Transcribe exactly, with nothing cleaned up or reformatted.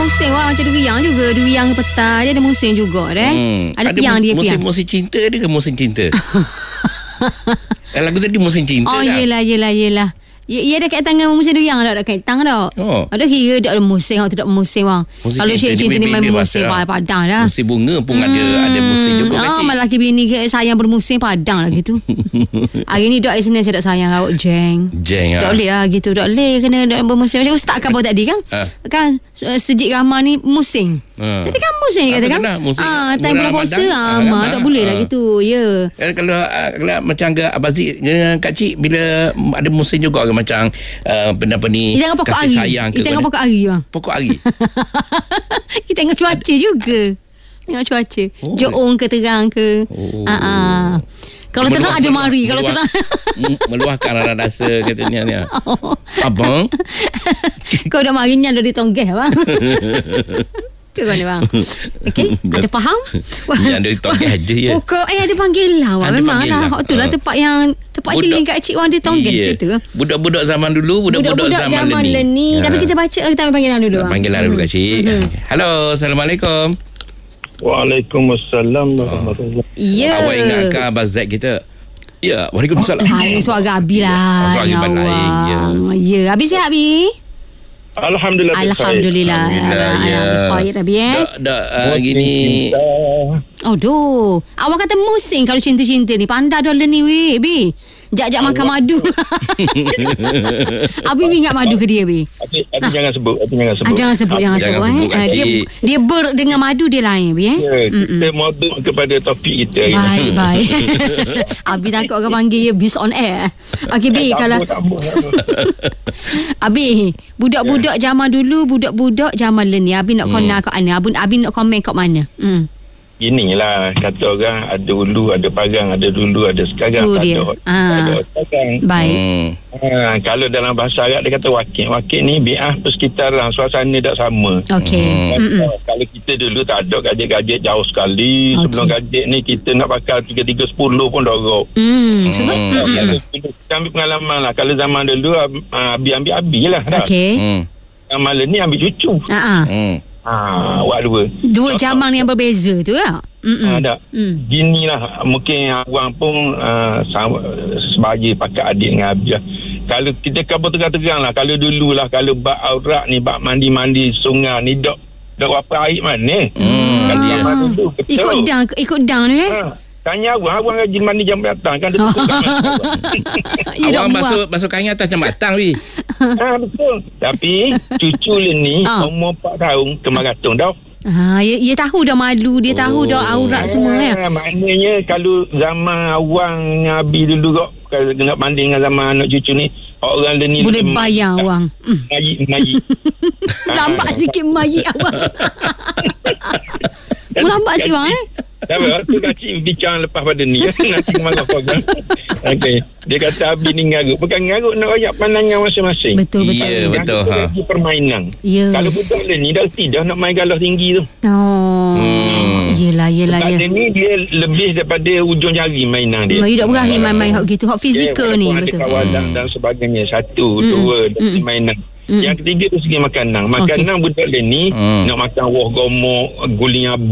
musim wah, macam durian juga. Durian petang dia ada musim juga deh. Hmm. Ada, ada piang dia musim, piang. Musim cinta ada ke musim cinta? Lagu tadi musim cinta oh, dah. Oh yelah yelah yelah. Ya, ya ada kat tangan musim durian tak? Ada kat tangan tak? Oh. Ada kira tak ada musim atau tidak musim bang. Musim Kalau cinta, cinta ni main musim lah. padang dah. Musim bunga pun hmm. ada ada musim juga ah, kecil. Malah laki bini sayang bermusim padang lah gitu. Hari ni dok hari Senin saya tak sayang awak jeng. Jeng ah. Tak boleh lah gitu. Tak boleh kena dok bermusim. Macam ustaz kan bawa tadi kan? Ah. Kan Sejid Rahman ni musim. Ah. Tadi kan musim kata kan? Ah, time bulan puasa ah, mak tak boleh lah gitu. Ya. Yeah. Kalau, kalau macam ke Abazik dengan Kak Cik bila ada musim juga ke macam uh, benda-benda ni kita tengok pokok hari. Kita tengok pokok hari bang. Pokok hari. Kita tengok cuaca juga. Tengok cuaca. Oh. Joong ke terang ke. Oh. Uh, uh. Kalau meluah, terang ada mari. Meluah, kalau terang meluahkan rasa katanya ni. Oh. Abang. Kau dah marinya dah ditonggeh bang. Ke mana bang? Okey, ada faham? Yang ada tonggeh aja ya. Pokok eh ada panggilan lah. Memang lah. Hak tu lah tempat yang tempat healing kat cik orang dia tonggeh yeah. situ. Budak-budak zaman dulu, budak-budak, budak-budak zaman, zaman learning. Tapi kita baca kita ambil panggilan dulu. Panggilan dulu Kak Cik. Hmm. Hello, Assalamualaikum. Waalaikumsalam warahmatullahi wabarakatuh. Ya. Awak ingat ke Abang Zaid kita? Ya, Waalaikumsalam. Ah, ini suara Abi lah. Suara Abi lain. Ya. Ya, Abi sihat Abi? Alhamdulillah. Alhamdulillah. Alhamdulillah. Ya. Khair Abi eh. Dak dak hari ni. Oh doh. Awak kata musim kalau cinta-cinta ni. Pandai dah ni weh Abi. Jak-jak makan madu. Abi ingat madu ke dia Abi? Abi, Abi ah. jangan sebut, Abi jangan sebut. Ah, jangan sebut, jangan, jangan sebut, sebut eh. Dia dia ber dengan madu dia lain Abi eh. Ya, kita modul kepada topik kita. Baik, baik. Abi takut orang panggil dia bis on air. Okey Bi, kalau Abi, budak-budak ya. zaman dulu, budak-budak zaman ni Abi nak hmm. kena kat mana? Abi Abi nak komen kat mana? Hmm. Inilah kata orang ada dulu ada parang, ada dulu ada sekarang, tu tak dia. ada, Ah. ada sekarang. Baik. Hmm. Ha, kalau dalam bahasa Arab dia kata wakil. Wakil ni bi'ah persekitaran, suasana tak sama. Okey. Hmm. Kalau kita dulu tak ada gadget-gadget jauh sekali. Okay. Sebelum gadget ni kita nak pakai tiga tiga sepuluh pun dorok. Hmm. Sebab hmm. kalau kita ambil pengalaman lah. Kalau zaman dulu Abi ambil Abi lah. Okey. Hmm. Zaman ni ambil cucu. Ha ah. Hmm. Ha, awak dua. Dua zaman yang berbeza tu lah. Ha, tak. Mm. Ginilah mungkin abang pun uh, sama, sebaya pakai adik dengan Abi lah. Kalau kita kabar terang-terang lah, kalau dulu lah, kalau bak aurat ni, bak mandi-mandi sungai ni, dok dok apa air mana? Hmm. Kalau ah. zaman dulu, betul. Ikut dang, ikut dang ni eh? Ha. Tanya abang, abang rajin mandi jam datang kan dia tukar kat mana. Awang basuh basuh kain atas jam batang wi. Ha, betul. Tapi cucu ni ha. umur empat tahun kemaratung dah. Ha, dia, dia tahu dah malu, dia oh. tahu dah aurat semua ya. Maknanya kalau zaman awang Abi dulu kok kalau nak banding dengan zaman anak cucu ni, orang ni boleh bayang awang. Mayi mayi. Lambat sikit mayi awang. Lambat sikit awang eh. Sabar, tu kacik bincang lepas pada ni nanti marah program. Okey. Dia kata Abi ni ngarut. Bukan ngarut, nak rayak pandangan masing-masing. Betul, betul. Ya, betul. Ha. Permainan. Ya. Kalau budak ni dah tidak nak main galah tinggi tu. Oh. Hmm. Yelah, yelah, yelah. Budak ni dia lebih daripada ujung jari mainan dia. Dia tak berakhir main-main hak gitu. Hak fizikal yeah, ni. Ada betul. kawasan hmm. dan sebagainya. Satu, hmm. dua, dan hmm. mainan. Hmm. Yang ketiga tu segi makanan. Makanan okay. budak ni hmm. nak makan wah gomok, guling abu.